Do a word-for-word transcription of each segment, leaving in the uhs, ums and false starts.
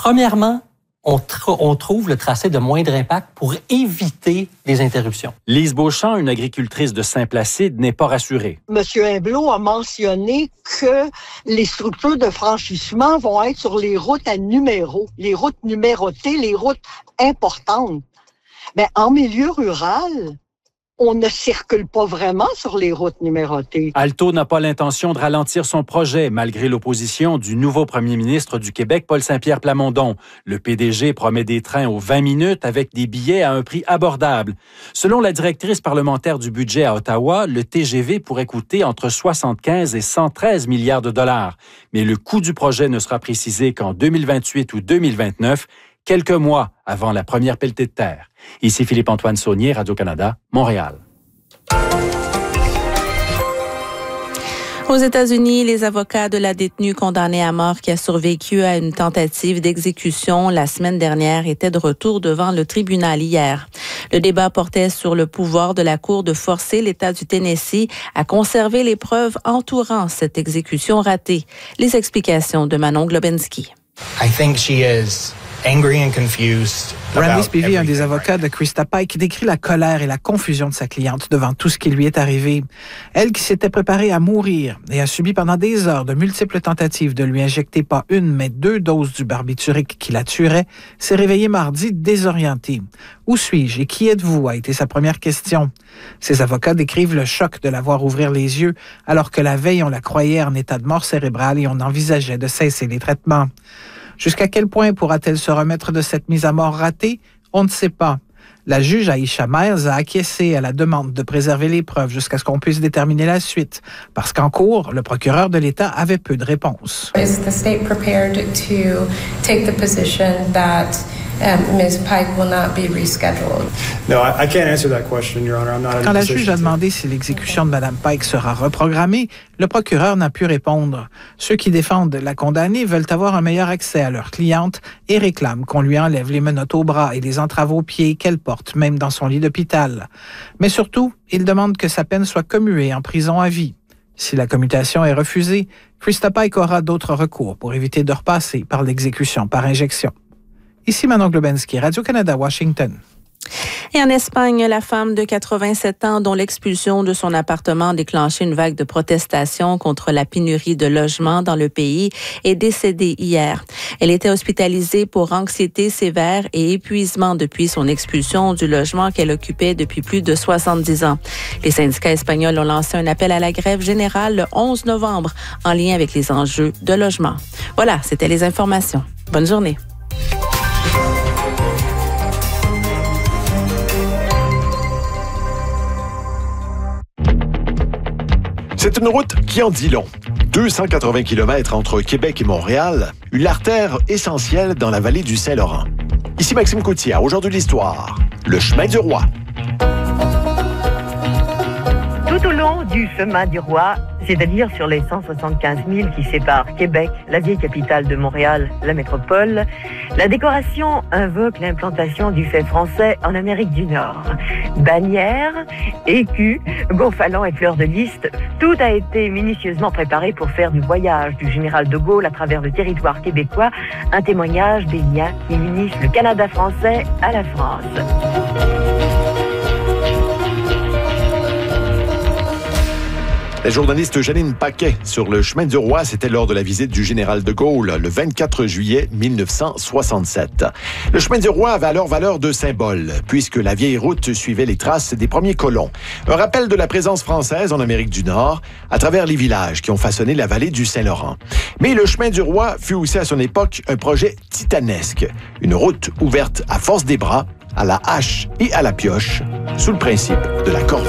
Premièrement, On, tr- on trouve le tracé de moindre impact pour éviter les interruptions. Lise Beauchamp, une agricultrice de Saint-Placide, n'est pas rassurée. Monsieur Humblot a mentionné que les structures de franchissement vont être sur les routes à numéro, les routes numérotées, les routes importantes. Mais en milieu rural, on ne circule pas vraiment sur les routes numérotées. Alto n'a pas l'intention de ralentir son projet, malgré l'opposition du nouveau premier ministre du Québec, Paul Saint-Pierre Plamondon. Le P D G promet des trains aux vingt minutes avec des billets à un prix abordable. Selon la directrice parlementaire du budget à Ottawa, le T G V pourrait coûter entre soixante-quinze et cent treize milliards de dollars. Mais le coût du projet ne sera précisé qu'en deux mille vingt-huit ou deux mille vingt-neuf, quelques mois avant la première pelletée de terre. Ici Philippe-Antoine Saunier, Radio-Canada, Montréal. Aux États-Unis, les avocats de la détenue condamnée à mort qui a survécu à une tentative d'exécution la semaine dernière étaient de retour devant le tribunal hier. Le débat portait sur le pouvoir de la Cour de forcer l'État du Tennessee à conserver les preuves entourant cette exécution ratée. Les explications de Manon Globensky. I think she is angry and confused. Randy Spivey, un des avocats de Krista Pike, décrit la colère et la confusion de sa cliente devant tout ce qui lui est arrivé. Elle qui s'était préparée à mourir et a subi pendant des heures de multiples tentatives de lui injecter pas une, mais deux doses du barbiturique qui la tuerait, s'est réveillée mardi désorientée. « Où suis-je et qui êtes-vous » a été sa première question. Ses avocats décrivent le choc de la voir ouvrir les yeux alors que la veille, on la croyait en état de mort cérébrale et on envisageait de cesser les traitements. Jusqu'à quel point pourra-t-elle se remettre de cette mise à mort ratée? On ne sait pas. La juge Aisha Miles a acquiescé à la demande de préserver les preuves jusqu'à ce qu'on puisse déterminer la suite, parce qu'en cours, le procureur de l'État avait peu de réponses. Is the state prepared to take the position that um, Miz Pike will not be rescheduled? No, I can't answer that question, Your Honor. I'm not in a Quand la position juge a to. demandé si l'exécution de Mme Pike sera reprogrammée, le procureur n'a pu répondre. Ceux qui défendent la condamnée veulent avoir un meilleur accès à leur cliente et réclament qu'on lui enlève les menottes aux bras et les entraves aux pieds qu'elle porte, même dans son lit d'hôpital. Mais surtout, ils demandent que sa peine soit commuée en prison à vie. Si la commutation est refusée, Krista Pike aura d'autres recours pour éviter de repasser par l'exécution par injection. Ici Manon Globensky, Radio-Canada, Washington. Et en Espagne, la femme de quatre-vingt-sept ans dont l'expulsion de son appartement a déclenché une vague de protestations contre la pénurie de logements dans le pays est décédée hier. Elle était hospitalisée pour anxiété sévère et épuisement depuis son expulsion du logement qu'elle occupait depuis plus de soixante-dix ans. Les syndicats espagnols ont lancé un appel à la grève générale le onze novembre en lien avec les enjeux de logement. Voilà, c'était les informations. Bonne journée. C'est une route qui en dit long. deux cent quatre-vingts kilomètres entre Québec et Montréal, une artère essentielle dans la vallée du Saint-Laurent. Ici Maxime Couture, aujourd'hui l'histoire, le chemin du roi. Tout au long du chemin du roi, c'est-à-dire sur les cent soixante-quinze milles qui séparent Québec, la vieille capitale de Montréal, la métropole, la décoration invoque l'implantation du fait français en Amérique du Nord. Bannières, écus, gonfalons et fleurs de lys, tout a été minutieusement préparé pour faire du voyage du général de Gaulle à travers le territoire québécois un témoignage des liens qui unissent le Canada français à la France. La journaliste Janine Paquet sur le chemin du roi, c'était lors de la visite du général de Gaulle le vingt-quatre juillet mille neuf cent soixante-sept. Le chemin du roi avait alors valeur de symbole, puisque la vieille route suivait les traces des premiers colons. Un rappel de la présence française en Amérique du Nord, à travers les villages qui ont façonné la vallée du Saint-Laurent. Mais le chemin du roi fut aussi à son époque un projet titanesque, une route ouverte à force des bras, à la hache et à la pioche, sous le principe de la corvée.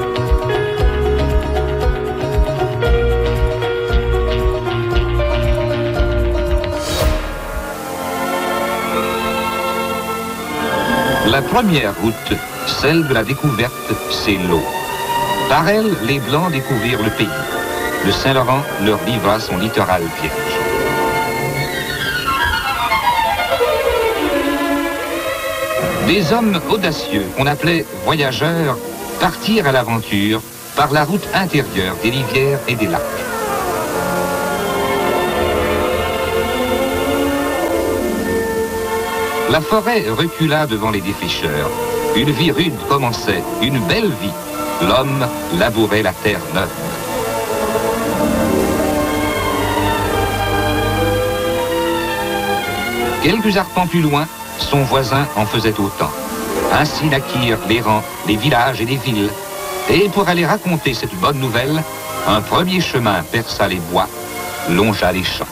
La première route, celle de la découverte, c'est l'eau. Par elle, les Blancs découvrirent le pays. Le Saint-Laurent leur livra son littoral vierge. Des hommes audacieux, qu'on appelait voyageurs, partirent à l'aventure par la route intérieure des rivières et des lacs. La forêt recula devant les défricheurs. Une vie rude commençait, une belle vie. L'homme labourait la terre neuve. Quelques arpents plus loin, son voisin en faisait autant. Ainsi naquirent les rangs, les villages et les villes. Et pour aller raconter cette bonne nouvelle, un premier chemin perça les bois, longea les champs.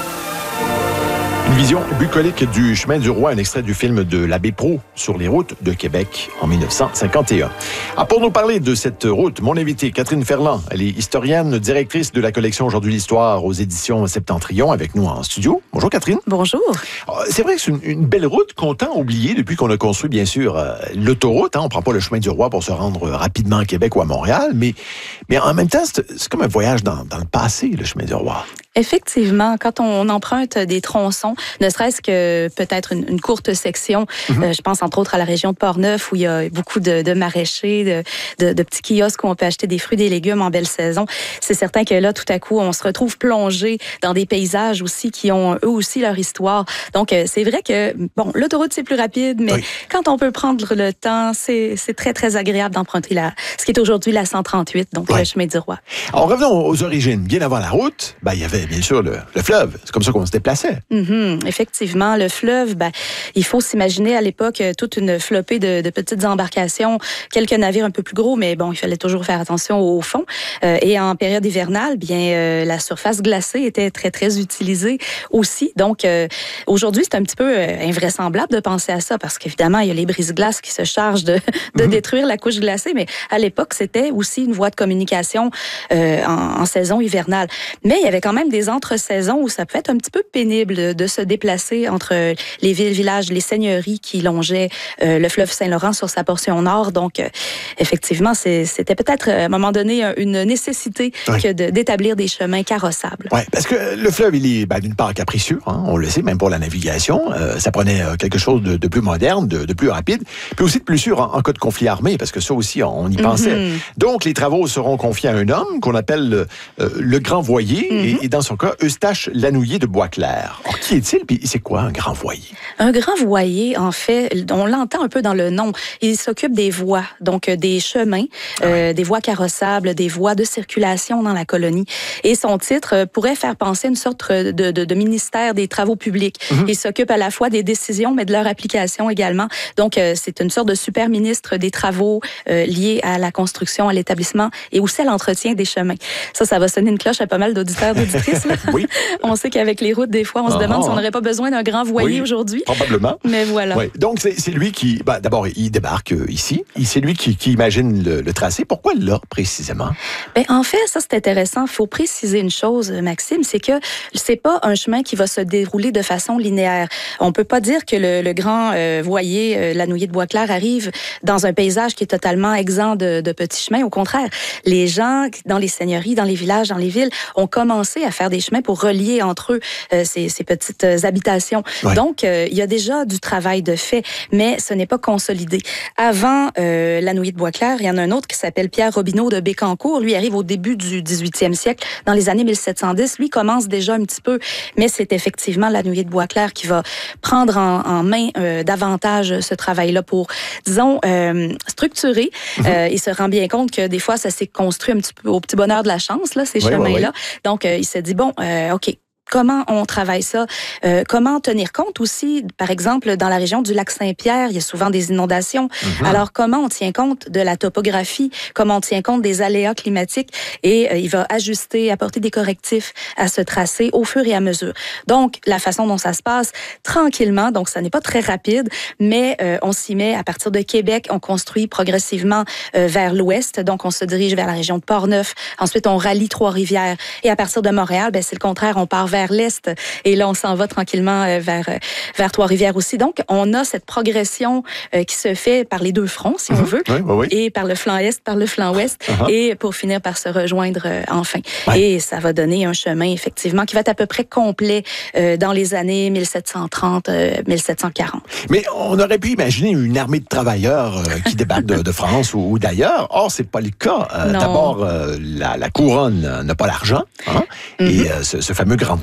Une vision bucolique du chemin du roi, un extrait du film de l'abbé Proulx sur les routes de Québec en mille neuf cent cinquante et un. Alors pour nous parler de cette route, mon invitée, Catherine Ferland, elle est historienne, directrice de la collection Aujourd'hui l'Histoire aux éditions Septentrion, avec nous en studio. Bonjour Catherine. Bonjour. C'est vrai que c'est une, une belle route qu'on tend à oublier depuis qu'on a construit, bien sûr, euh, l'autoroute. Hein. On ne prend pas le chemin du roi pour se rendre rapidement à Québec ou à Montréal, mais, mais en même temps, c'est, c'est comme un voyage dans, dans le passé, le chemin du roi. Effectivement, quand on emprunte des tronçons, ne serait-ce que peut-être une, une courte section, mm-hmm. euh, je pense entre autres à la région de Portneuf où il y a beaucoup de, de maraîchers, de, de, de petits kiosques où on peut acheter des fruits et des légumes en belle saison. C'est certain que là, tout à coup, on se retrouve plongé dans des paysages aussi qui ont eux aussi leur histoire. Donc, euh, c'est vrai que, bon, l'autoroute, c'est plus rapide, mais oui. quand on peut prendre le temps, c'est, c'est très, très agréable d'emprunter la, ce qui est aujourd'hui la cent trente-huit, donc oui. le chemin du roi. Alors, revenons aux origines. Bien avant la route, ben, il y avait bien sûr le, le fleuve. C'est comme ça qu'on se déplaçait. Mm-hmm. Effectivement, le fleuve, ben, il faut s'imaginer à l'époque toute une flopée de, de petites embarcations, quelques navires un peu plus gros, mais bon, il fallait toujours faire attention au fond. Euh, et en période hivernale, bien, euh, la surface glacée était très, très utilisée aussi. Donc, euh, aujourd'hui, c'est un petit peu euh, invraisemblable de penser à ça parce qu'évidemment, il y a les brise-glaces qui se chargent de, de mm-hmm. détruire la couche glacée, mais à l'époque, c'était aussi une voie de communication euh, en, en saison hivernale. Mais il y avait quand même des entre-saisons où ça peut être un petit peu pénible de se déplacer entre les villes, villages, les seigneuries qui longeaient euh, le fleuve Saint-Laurent sur sa portion nord. Donc, euh, effectivement, c'est, c'était peut-être à un moment donné une nécessité oui. que de, d'établir des chemins carrossables. Oui, parce que le fleuve, il est ben, d'une part capricieux, hein, on le sait, même pour la navigation. Euh, ça prenait quelque chose de, de plus moderne, de, de plus rapide, puis aussi de plus sûr en, en cas de conflit armé, parce que ça aussi, on y pensait. Mm-hmm. Donc, les travaux seront confiés à un homme qu'on appelle euh, le Grand Voyer, mm-hmm. et, et dans son cas, Eustache Lanouillet de Boisclair. Alors, qui est-il, puis c'est quoi un grand voyer? Un grand voyer, en fait, on l'entend un peu dans le nom. Il s'occupe des voies, donc des chemins, ah oui. euh, des voies carrossables, des voies de circulation dans la colonie. Et son titre pourrait faire penser à une sorte de, de, de ministère des travaux publics. Mm-hmm. Il s'occupe à la fois des décisions, mais de leur application également. Donc, euh, c'est une sorte de super ministre des travaux euh, liés à la construction, à l'établissement et aussi à l'entretien des chemins. Ça, ça va sonner une cloche à pas mal d'auditeurs, d'auditrices. Là. Oui. On sait qu'avec les routes, des fois, on ah, se demande ah, si on n'aurait pas besoin d'un grand voyer oui, aujourd'hui. Probablement. Mais voilà. Oui. Donc, c'est, c'est lui qui... Ben, d'abord, il débarque euh, ici. C'est lui qui, qui imagine le, le tracé. Pourquoi là, précisément? Ben, en fait, ça, c'est intéressant. Il faut préciser une chose, Maxime, c'est que c'est pas un chemin qui va se dérouler de façon linéaire. On peut pas dire que le, le grand euh, voyer, euh, Lanouillet de Boisclair, arrive dans un paysage qui est totalement exempt de, de petits chemins. Au contraire, les gens dans les seigneuries, dans les villages, dans les villes, ont commencé à faire des chemins pour relier entre eux euh, ces, ces petites habitations. Ouais. Donc, euh, il y a déjà du travail de fait, mais ce n'est pas consolidé. Avant euh, Lanouillet de Boisclair, il y en a un autre qui s'appelle Pierre Robineau de Bécancour. Lui arrive au début du dix-huitième siècle, dans les années mille sept cent dix. Lui commence déjà un petit peu, mais c'est effectivement Lanouillet de Boisclair qui va prendre en, en main euh, davantage ce travail-là pour, disons, euh, structurer. Mm-hmm. Euh, il se rend bien compte que des fois, ça s'est construit un petit peu au petit bonheur de la chance, là, ces oui, chemins-là. Oui, oui. Donc, euh, il s'est dit, bon, euh, OK, comment on travaille ça? Euh, comment tenir compte aussi, par exemple, dans la région du lac Saint-Pierre, il y a souvent des inondations. Mm-hmm. Alors, comment on tient compte de la topographie? Comment on tient compte des aléas climatiques? Et euh, il va ajuster, apporter des correctifs à ce tracé au fur et à mesure. Donc, la façon dont ça se passe, tranquillement, donc ça n'est pas très rapide, mais euh, on s'y met à partir de Québec, on construit progressivement euh, vers l'ouest, donc on se dirige vers la région de Portneuf. Ensuite, on rallie Trois-Rivières. Et à partir de Montréal, ben, c'est le contraire, on part vers vers l'est et là on s'en va tranquillement vers vers Trois-Rivières aussi. Donc on a cette progression euh, qui se fait par les deux fronts si mm-hmm. on veut, oui, oui, oui. et par le flanc est, par le flanc ouest uh-huh. et pour finir par se rejoindre euh, enfin. Ouais. Et ça va donner un chemin effectivement qui va être à peu près complet euh, dans les années mille sept cent trente, euh, mille sept cent quarante. Mais on aurait pu imaginer une armée de travailleurs euh, qui débarquent de, de France ou, ou d'ailleurs. Or c'est pas le cas. Euh, d'abord euh, la, la couronne n'a pas l'argent hein? mm-hmm. et euh, ce, ce fameux grand voyage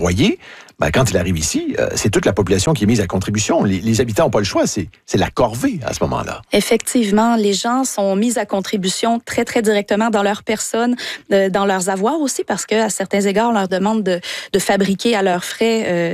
foyer, ben, quand il arrive ici, euh, c'est toute la population qui est mise à contribution. Les, les habitants n'ont pas le choix, c'est, c'est la corvée à ce moment-là. Effectivement, les gens sont mis à contribution très, très directement dans leur personne, euh, dans leurs avoirs aussi, parce qu'à certains égards, on leur demande de, de fabriquer à leurs frais euh,